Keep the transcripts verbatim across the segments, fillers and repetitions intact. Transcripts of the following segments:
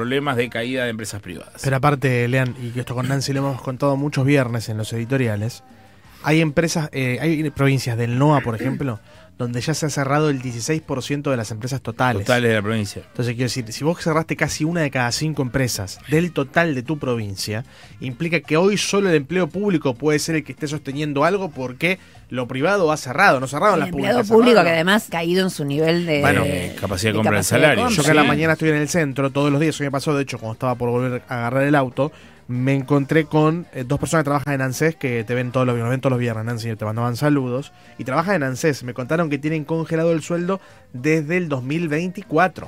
problemas de caída de empresas privadas. Pero aparte, Lean, y que esto con Nancy lo hemos contado muchos viernes en los editoriales, hay empresas, eh, hay provincias del N O A, por ejemplo, donde ya se ha cerrado el dieciséis por ciento de las empresas totales. Totales de la provincia. Entonces, quiero decir, si vos cerraste casi una de cada cinco empresas del total de tu provincia, implica que hoy solo el empleo público puede ser el que esté sosteniendo algo porque lo privado ha cerrado, no cerraron las públicas. El empleado público que además ha caído en su nivel de, bueno, de capacidad de compra del salario. Yo que a la mañana estoy en el centro todos los días, hoy me pasó, de hecho, cuando estaba por volver a agarrar el auto, me encontré con eh, dos personas que trabajan en ANSES, que te ven todos los, ven todos los viernes, Nancy, te mandaban saludos, y trabajan en ANSES. Me contaron que tienen congelado el sueldo desde el dos mil veinticuatro.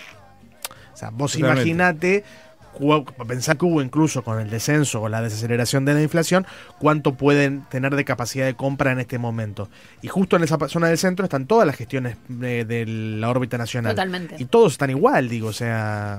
O sea, vos imaginate, pensar que hubo incluso con el descenso, con la desaceleración de la inflación, cuánto pueden tener de capacidad de compra en este momento. Y justo en esa zona del centro están todas las gestiones de, de la órbita nacional. Totalmente. Y todos están igual, digo, o sea...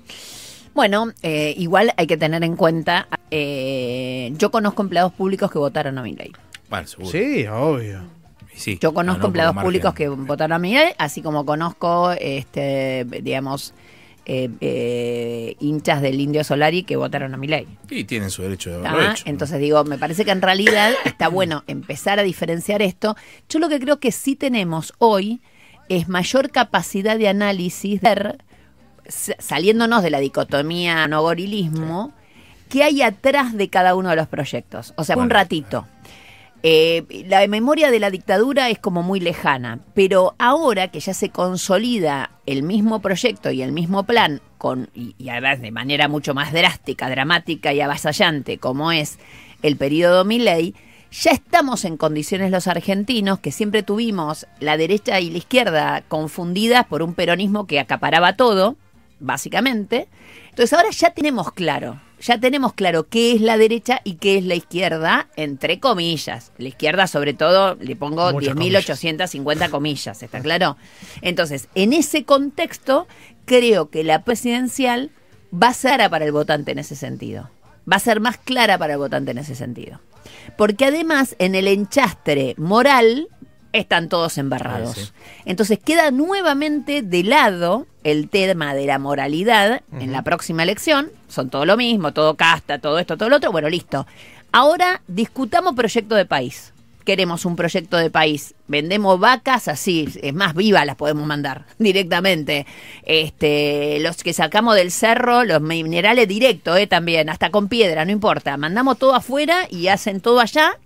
Bueno, eh, igual hay que tener en cuenta, eh, yo conozco empleados públicos que votaron a Milei. Bueno, seguro. Sí, obvio. Sí, yo conozco no, no, empleados margen. públicos que votaron a Milei, así como conozco, este, digamos, eh, eh, hinchas del Indio Solari que votaron a Milei. Y tienen su derecho de haberlo hecho, ¿no? Entonces digo, me parece que en realidad está bueno empezar a diferenciar esto. Yo lo que creo que sí tenemos hoy es mayor capacidad de análisis de saliéndonos de la dicotomía no-gorilismo, ¿qué hay atrás de cada uno de los proyectos? O sea, bueno, un ratito. Eh, la memoria de la dictadura es como muy lejana, pero ahora que ya se consolida el mismo proyecto y el mismo plan, con y, y además de manera mucho más drástica, dramática y avasallante, como es el periodo Milei, ya estamos en condiciones los argentinos, que siempre tuvimos la derecha y la izquierda confundidas por un peronismo que acaparaba todo, básicamente. Entonces ahora ya tenemos claro, ya tenemos claro qué es la derecha y qué es la izquierda, entre comillas. La izquierda, sobre todo, le pongo diez mil ochocientas cincuenta comillas, ¿está claro? Entonces, en ese contexto, creo que la presidencial va a ser clara para el votante en ese sentido. Va a ser más clara para el votante en ese sentido. Porque además, en el enchastre moral, están todos embarrados. Sí, sí. Entonces queda nuevamente de lado el tema de la moralidad uh-huh. en la próxima elección. Son todo lo mismo, todo casta, todo esto, todo lo otro. Bueno, listo. Ahora discutamos proyecto de país. Queremos un proyecto de país. Vendemos vacas así, es más, vivas las podemos mandar directamente. Este, los que sacamos del cerro, los minerales directos, eh, también, hasta con piedra, no importa. Mandamos todo afuera y hacen todo allá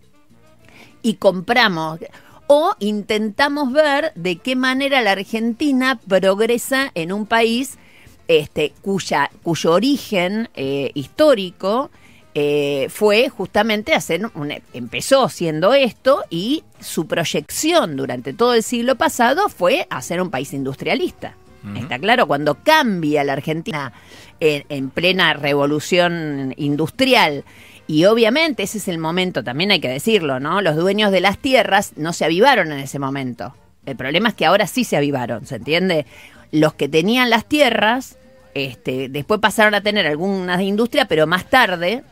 y compramos. O intentamos ver de qué manera la Argentina progresa en un país este, cuya, cuyo origen eh, histórico eh, fue justamente hacer un, empezó siendo esto, y su proyección durante todo el siglo pasado fue hacer un país industrialista. Uh-huh. Está claro, cuando cambia la Argentina en, en plena revolución industrial. Y obviamente ese es el momento, también hay que decirlo, ¿no? Los dueños de las tierras no se avivaron en ese momento. El problema es que ahora sí se avivaron, ¿se entiende? Los que tenían las tierras, este, después pasaron a tener algunas industrias, pero más tarde,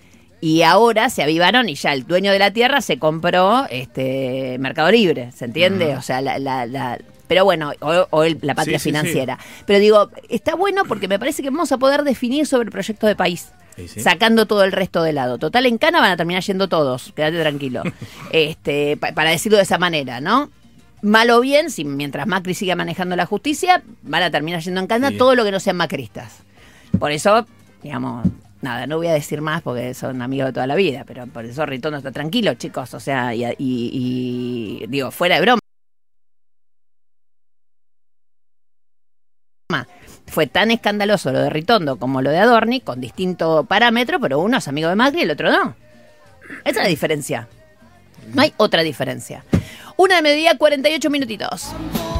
y ahora se avivaron y ya el dueño de la tierra se compró este Mercado Libre, ¿se entiende? Uh-huh. O sea, la... la, la pero bueno, o, o el, la patria sí, financiera. Sí, sí. Pero digo, está bueno porque me parece que vamos a poder definir sobre el proyecto de país. Sí, sí. Sacando todo el resto de lado. Total, en Cana van a terminar yendo todos, quédate tranquilo. este pa- Para decirlo de esa manera, ¿no? Mal o bien, si mientras Macri siga manejando la justicia, van a terminar yendo en Cana sí. todo lo que no sean macristas. Por eso, digamos, nada, no voy a decir más porque son amigos de toda la vida, pero por eso Ritondo está tranquilo, chicos. O sea, y, y, y digo, fuera de broma. Fue tan escandaloso lo de Ritondo como lo de Adorni, con distinto parámetro, pero uno es amigo de Macri y el otro no. Esa es la diferencia. No hay otra diferencia. Una de mediodía, cuarenta y ocho minutitos.